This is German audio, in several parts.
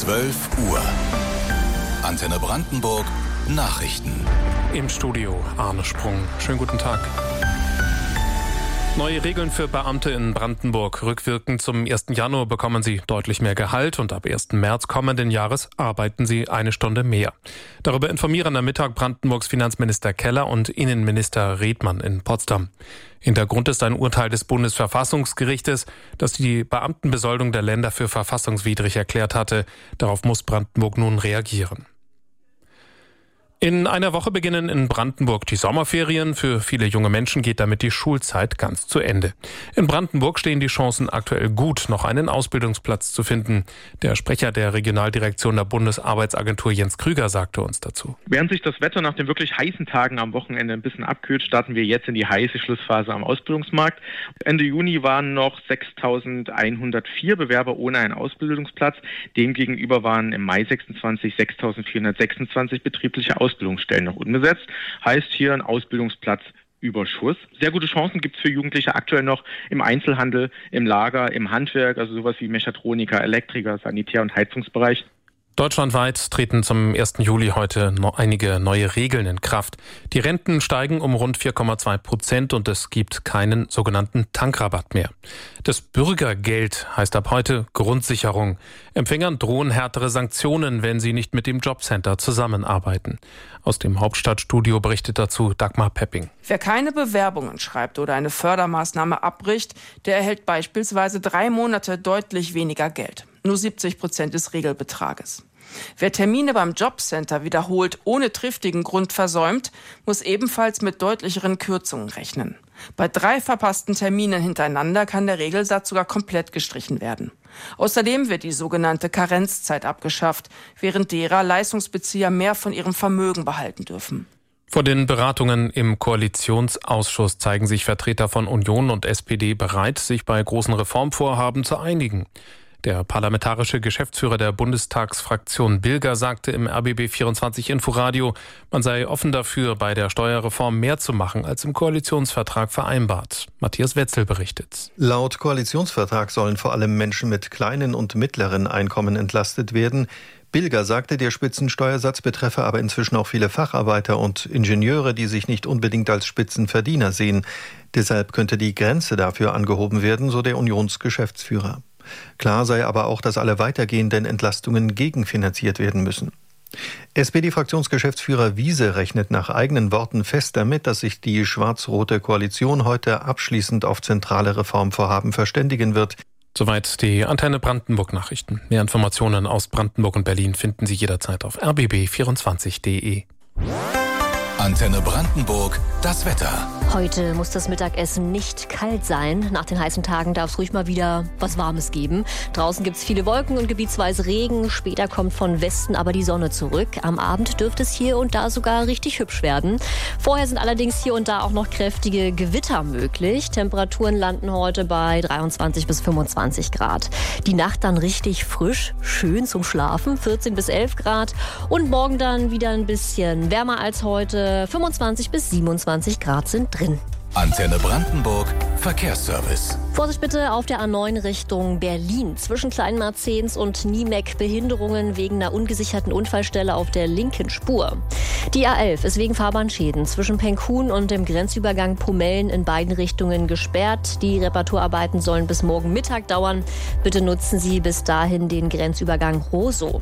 12 Uhr. Antenne Brandenburg Nachrichten. Im Studio Arne Sprung. Schönen guten Tag. Neue Regeln für Beamte in Brandenburg. Rückwirkend zum 1. Januar bekommen sie deutlich mehr Gehalt und ab 1. März kommenden Jahres arbeiten sie 1 Stunde mehr. Darüber informieren am Mittag Brandenburgs Finanzminister Keller und Innenminister Redmann in Potsdam. Hintergrund ist ein Urteil des Bundesverfassungsgerichtes, das die Beamtenbesoldung der Länder für verfassungswidrig erklärt hatte. Darauf muss Brandenburg nun reagieren. In einer Woche beginnen in Brandenburg die Sommerferien. Für viele junge Menschen geht damit die Schulzeit ganz zu Ende. In Brandenburg stehen die Chancen aktuell gut, noch einen Ausbildungsplatz zu finden. Der Sprecher der Regionaldirektion der Bundesarbeitsagentur Jens Krüger sagte uns dazu. Während sich das Wetter nach den wirklich heißen Tagen am Wochenende ein bisschen abkühlt, starten wir jetzt in die heiße Schlussphase am Ausbildungsmarkt. Ende Juni waren noch 6.104 Bewerber ohne einen Ausbildungsplatz. Demgegenüber waren im Mai 26 6.426 betriebliche Ausbildungsstellen noch unbesetzt. Heißt hier ein Ausbildungsplatzüberschuss. Sehr gute Chancen gibt es für Jugendliche aktuell noch im Einzelhandel, im Lager, im Handwerk, also sowas wie Mechatroniker, Elektriker, Sanitär- und Heizungsbereich. Deutschlandweit treten zum 1. Juli heute noch einige neue Regeln in Kraft. Die Renten steigen um rund 4,2% und es gibt keinen sogenannten Tankrabatt mehr. Das Bürgergeld heißt ab heute Grundsicherung. Empfängern drohen härtere Sanktionen, wenn sie nicht mit dem Jobcenter zusammenarbeiten. Aus dem Hauptstadtstudio berichtet dazu Dagmar Pepping. Wer keine Bewerbungen schreibt oder eine Fördermaßnahme abbricht, der erhält beispielsweise 3 Monate deutlich weniger Geld. Nur 70% des Regelbetrages. Wer Termine beim Jobcenter wiederholt ohne triftigen Grund versäumt, muss ebenfalls mit deutlicheren Kürzungen rechnen. Bei 3 verpassten Terminen hintereinander kann der Regelsatz sogar komplett gestrichen werden. Außerdem wird die sogenannte Karenzzeit abgeschafft, während derer Leistungsbezieher mehr von ihrem Vermögen behalten dürfen. Vor den Beratungen im Koalitionsausschuss zeigen sich Vertreter von Union und SPD bereit, sich bei großen Reformvorhaben zu einigen. Der parlamentarische Geschäftsführer der Bundestagsfraktion Bilger sagte im RBB24 Inforadio, man sei offen dafür, bei der Steuerreform mehr zu machen, als im Koalitionsvertrag vereinbart. Matthias Wetzel berichtet. Laut Koalitionsvertrag sollen vor allem Menschen mit kleinen und mittleren Einkommen entlastet werden. Bilger sagte, der Spitzensteuersatz betreffe aber inzwischen auch viele Facharbeiter und Ingenieure, die sich nicht unbedingt als Spitzenverdiener sehen. Deshalb könnte die Grenze dafür angehoben werden, so der Unionsgeschäftsführer. Klar sei aber auch, dass alle weitergehenden Entlastungen gegenfinanziert werden müssen. SPD-Fraktionsgeschäftsführer Wiese rechnet nach eigenen Worten fest damit, dass sich die schwarz-rote Koalition heute abschließend auf zentrale Reformvorhaben verständigen wird. Soweit die Antenne Brandenburg Nachrichten. Mehr Informationen aus Brandenburg und Berlin finden Sie jederzeit auf rbb24.de. Antenne Brandenburg, das Wetter. Heute muss das Mittagessen nicht kalt sein. Nach den heißen Tagen darf es ruhig mal wieder was Warmes geben. Draußen gibt es viele Wolken und gebietsweise Regen. Später kommt von Westen aber die Sonne zurück. Am Abend dürfte es hier und da sogar richtig hübsch werden. Vorher sind allerdings hier und da auch noch kräftige Gewitter möglich. Temperaturen landen heute bei 23 bis 25 Grad. Die Nacht dann richtig frisch, schön zum Schlafen, 14 bis 11 Grad. Und morgen dann wieder ein bisschen wärmer als heute. 25 bis 27 Grad sind drin. Antenne Brandenburg, Verkehrsservice. Vorsicht bitte auf der A9 Richtung Berlin. Zwischen Kleinmarzens und Niemek Behinderungen wegen einer ungesicherten Unfallstelle auf der linken Spur. Die A11 ist wegen Fahrbahnschäden zwischen Penkhuhn und dem Grenzübergang Pomellen in beiden Richtungen gesperrt. Die Reparaturarbeiten sollen bis morgen Mittag dauern. Bitte nutzen Sie bis dahin den Grenzübergang Rosow.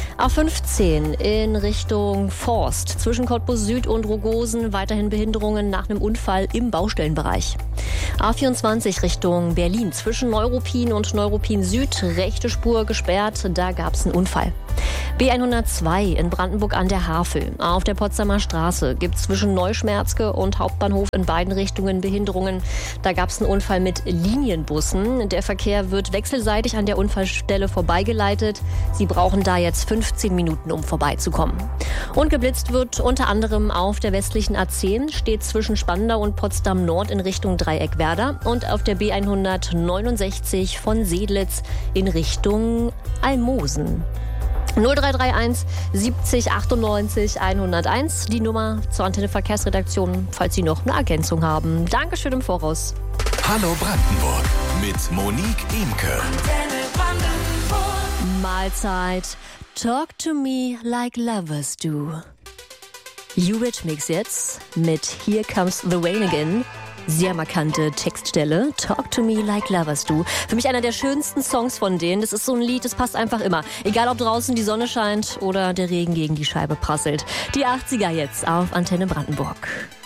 A15 in Richtung Forst. Zwischen Cottbus Süd und Rogosen weiterhin Behinderungen nach einem Unfall im Baustellenbereich. A24 Richtung Berlin. Zwischen Neuruppin und Neuruppin Süd rechte Spur gesperrt. Da gab es einen Unfall. B102 in Brandenburg an der Havel. Auf der Potsdamer Straße gibt es zwischen Neuschmerzke und Hauptbahnhof in beiden Richtungen Behinderungen. Da gab es einen Unfall mit Linienbussen. Der Verkehr wird wechselseitig an der Unfallstelle vorbeigeleitet. Sie brauchen da jetzt 15 Minuten, um vorbeizukommen. Und geblitzt wird unter anderem auf der westlichen A10, steht zwischen Spandau und Potsdam Nord in Richtung Dreieckwerder und auf der B169 von Sedlitz in Richtung Almosen. 0331 70 98 101, die Nummer zur Antenne Verkehrsredaktion, falls Sie noch eine Ergänzung haben. Dankeschön im Voraus. Hallo Brandenburg mit Monique Imke. Mal Mahlzeit. Talk to me like lovers do. Eurythmics jetzt mit Here Comes the Rain Again. Sehr markante Textstelle. Talk to me like lovers do. Für mich einer der schönsten Songs von denen. Das ist so ein Lied, das passt einfach immer. Egal ob draußen die Sonne scheint oder der Regen gegen die Scheibe prasselt. Die 80er jetzt auf Antenne Brandenburg.